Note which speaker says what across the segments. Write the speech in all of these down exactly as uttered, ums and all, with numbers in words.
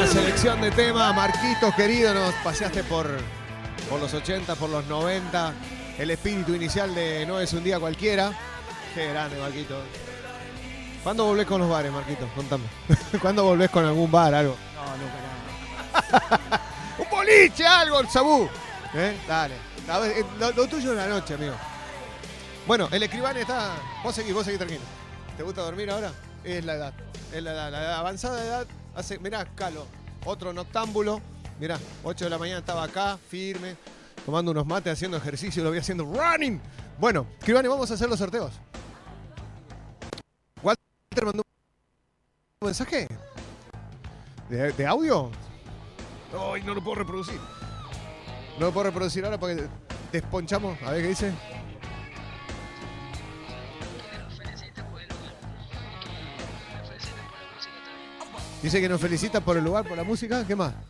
Speaker 1: selección de temas. Marquitos, querido, nos paseaste por, por los ochenta, por los noventa. El espíritu inicial de No es un día cualquiera. Qué grande, Marquito. ¿Cuándo volvés con los bares, Marquito? Contame. ¿Cuándo volvés con algún bar, algo?
Speaker 2: No, nunca, nada.
Speaker 1: ¡Un boliche, algo, el sabú! ¿Eh? Dale. Lo, lo tuyo es la noche, amigo. Bueno, el escribano está... Vos seguís, vos seguís tranquilo. ¿Te gusta dormir ahora? Es la edad. Es la edad. La edad avanzada de edad hace... Mirá, Calo, otro noctámbulo. Mirá, ocho de la mañana estaba acá, firme, tomando unos mates, haciendo ejercicio, lo voy haciendo running. Bueno, escribano, vamos a hacer los sorteos. Walter mandó un mensaje. ¿De, de audio? Ay, no lo puedo reproducir. No lo puedo reproducir ahora porque desponchamos. A ver qué dice. Dice que nos felicita por el lugar, por la música. ¿Qué más?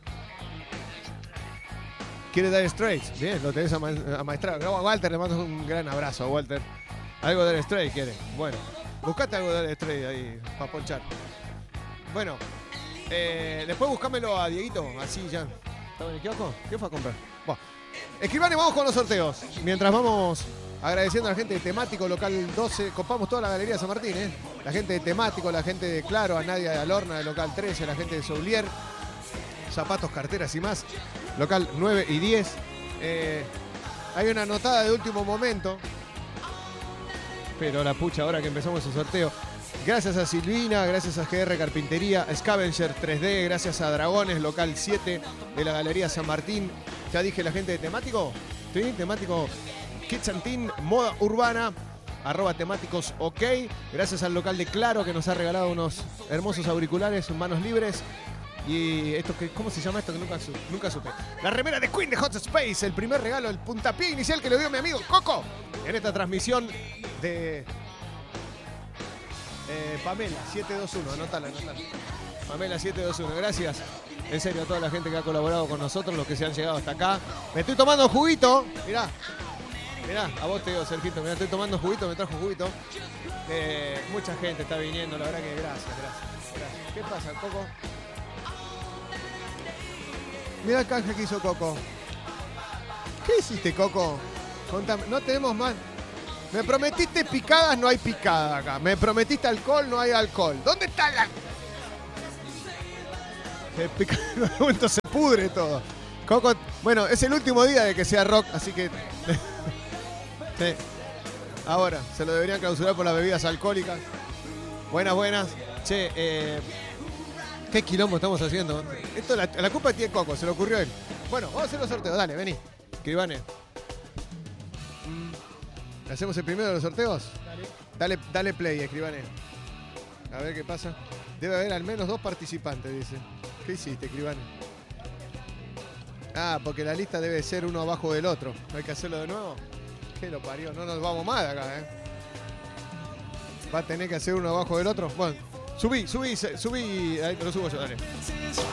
Speaker 1: Quiere dar Straits. Bien, lo tenés ama amaestrado. No, a Walter le mando un gran abrazo a Walter. Algo de Straits quiere. Bueno, buscate algo de Straits ahí para ponchar. Bueno, eh, después buscámelo a Dieguito. Así ya. ¿Estaba en el kiosco? ¿Qué fue a comprar? Bueno, escribano, vamos con los sorteos. Mientras vamos agradeciendo a la gente de Temático, local doce. Copamos toda la galería de San Martín, ¿eh? La gente de Temático, la gente de Claro, a Nadia de Alorna, de local trece, la gente de Soulier, zapatos, carteras y más, local nueve y diez. Eh, hay una anotada de último momento, pero la pucha, ahora que empezamos el sorteo. Gracias a Silvina, gracias a G R Carpintería, Scavenger tres D, gracias a Dragones, local siete de la Galería San Martín. Ya dije la gente de Temático, ¿sí? Temático Kids and Teen, moda urbana, arroba temáticos ok. Gracias al local de Claro que nos ha regalado unos hermosos auriculares, manos libres. Y esto que, ¿cómo se llama esto? Que nunca, nunca supe. La remera de Queen de Hot Space, el primer regalo, el puntapié inicial que le dio mi amigo Coco en esta transmisión de eh, Pamela siete dos uno. Anótala, anótala. Pamela siete dos uno. Gracias. En serio, a toda la gente que ha colaborado con nosotros, los que se han llegado hasta acá. Me estoy tomando juguito. Mirá. Mirá, a vos te digo, Sergito, mirá, estoy tomando juguito, me trajo juguito. Eh, mucha gente está viniendo, la verdad que gracias, gracias, gracias. ¿Qué pasa, Coco? Mirá el canje que hizo Coco. ¿Qué hiciste, Coco? Contame, no tenemos más. Me prometiste picadas, no hay picada acá. Me prometiste alcohol, no hay alcohol. ¿Dónde está la...? En un momento se pudre todo. Coco, bueno, es el último día de que sea rock, así que... Sí. Ahora, se lo deberían clausurar por las bebidas alcohólicas. Buenas, buenas. Che, eh, qué quilombo estamos haciendo. Esto, la, la culpa tiene Coco, se le ocurrió a él. Bueno, vamos a hacer los sorteos, dale, vení. Escribane. Mm. ¿Hacemos el primero de los sorteos? Dale. Dale, dale play, Escribane. A ver qué pasa. Debe haber al menos dos participantes, dice. ¿Qué hiciste, Escribane? Ah, porque la lista debe ser uno abajo del otro. ¿Hay que hacerlo de nuevo? ¿Qué lo parió? No nos vamos más de acá, ¿eh? Va a tener que hacer uno abajo del otro. Bueno, subí, subí, subí. Ahí te lo subo yo, dale.